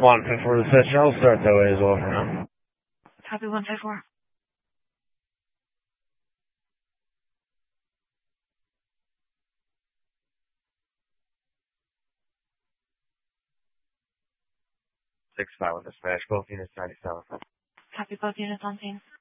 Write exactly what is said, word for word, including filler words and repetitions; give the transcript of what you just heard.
one five four reception. I'll start that way as well for now. Copy one five four. Six five with dispatch. Both units ninety-seven. Copy both units on scene.